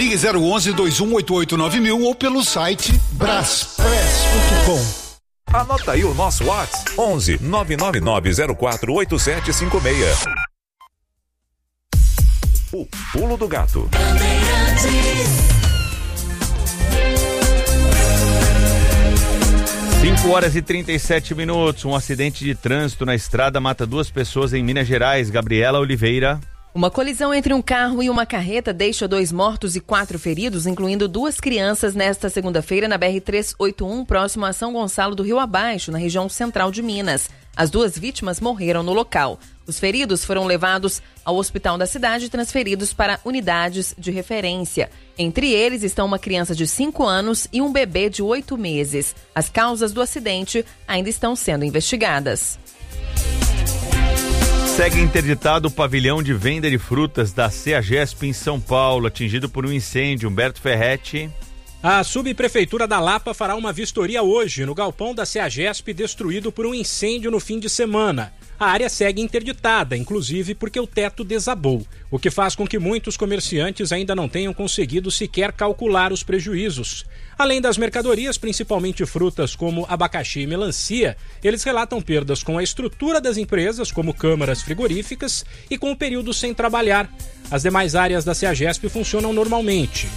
Ligue 011-2188-9000 ou pelo site braspress.com. Anota aí o nosso WhatsApp: 11 999048756. O Pulo do Gato. 5h37. Um acidente de trânsito na estrada mata 2 pessoas em Minas Gerais. Gabriela Oliveira. Uma colisão entre um carro e uma carreta deixa 2 mortos e 4 feridos, incluindo 2 crianças, nesta segunda-feira na BR-381, próximo a São Gonçalo do Rio Abaixo, na região central de Minas. As 2 vítimas morreram no local. Os feridos foram levados ao hospital da cidade e transferidos para unidades de referência. Entre eles estão uma criança de 5 anos e um bebê de 8 meses. As causas do acidente ainda estão sendo investigadas. Segue interditado o pavilhão de venda de frutas da CEAGESP em São Paulo, atingido por um incêndio. Humberto Ferretti. A subprefeitura da Lapa fará uma vistoria hoje no galpão da CEAGESP destruído por um incêndio no fim de semana. A área segue interditada, inclusive porque o teto desabou, o que faz com que muitos comerciantes ainda não tenham conseguido sequer calcular os prejuízos. Além das mercadorias, principalmente frutas como abacaxi e melancia, eles relatam perdas com a estrutura das empresas, como câmaras frigoríficas, e com o período sem trabalhar. As demais áreas da CEAGESP funcionam normalmente.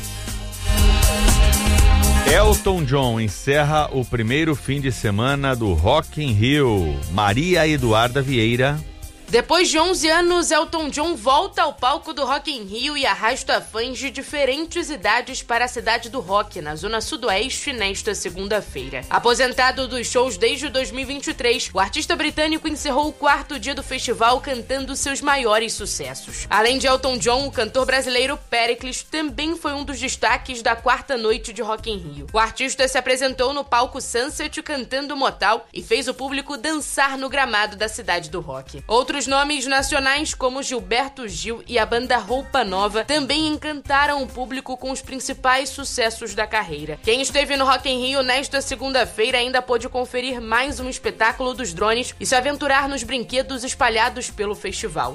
Elton John encerra o primeiro fim de semana do Rock in Rio. Maria Eduarda Vieira. Depois de 11 anos, Elton John volta ao palco do Rock in Rio e arrasta fãs de diferentes idades para a cidade do rock, na zona sudoeste, nesta segunda-feira. Aposentado dos shows desde 2023, o artista britânico encerrou o 4º dia do festival cantando seus maiores sucessos. Além de Elton John, o cantor brasileiro Péricles também foi um dos destaques da 4ª noite de Rock in Rio. O artista se apresentou no palco Sunset cantando Motal e fez o público dançar no gramado da cidade do rock. Outros nomes nacionais como Gilberto Gil e a banda Roupa Nova também encantaram o público com os principais sucessos da carreira. Quem esteve no Rock in Rio nesta segunda-feira ainda pôde conferir mais um espetáculo dos drones e se aventurar nos brinquedos espalhados pelo festival.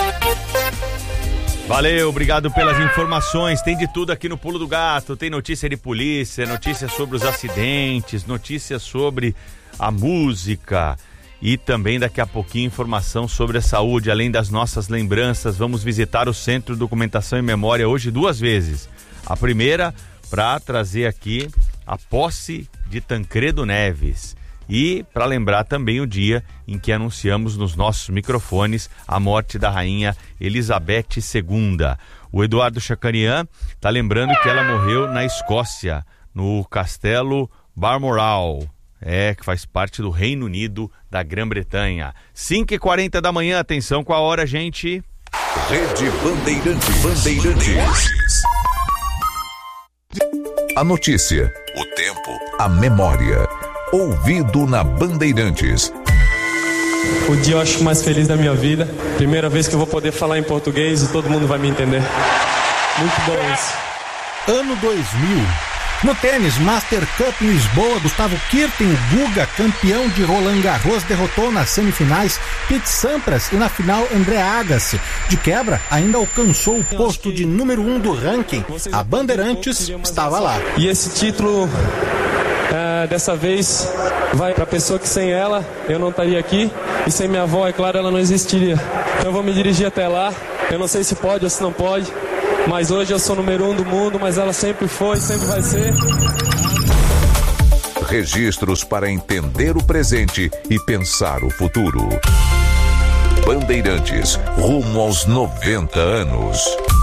Valeu, obrigado pelas informações. Tem de tudo aqui no Pulo do Gato. Tem notícia de polícia, notícias sobre os acidentes, notícias sobre a música. E também daqui a pouquinho informação sobre a saúde. Além das nossas lembranças, vamos visitar o Centro de Documentação e Memória hoje 2 vezes. A primeira para trazer aqui a posse de Tancredo Neves e para lembrar também o dia em que anunciamos nos nossos microfones a morte da rainha Elizabeth II. O Eduardo Chacanian está lembrando que ela morreu na Escócia, no Castelo Balmoral. Que faz parte do Reino Unido da Grã-Bretanha. 5h40 da manhã, atenção com a hora, gente. Rede Bandeirantes. A notícia, o tempo, a memória. Ouvido na Bandeirantes. O dia eu acho mais feliz da minha vida. Primeira vez que eu vou poder falar em português e todo mundo vai me entender. Muito bom isso. Ano 2000. No tênis, Master Cup em Lisboa, Gustavo Kirten, o Guga, campeão de Roland Garros, derrotou nas semifinais Pete Sampras e na final André Agassi. De quebra, ainda alcançou o posto de número 1 do ranking. A Bandeirantes estava lá. E esse título, dessa vez, vai para a pessoa que sem ela eu não estaria aqui. E sem minha avó, é claro, ela não existiria. Então eu vou me dirigir até lá. Eu não sei se pode ou se não pode. Mas hoje eu sou número 1 do mundo, mas ela sempre foi, sempre vai ser. Registros para entender o presente e pensar o futuro. Bandeirantes, rumo aos 90 anos.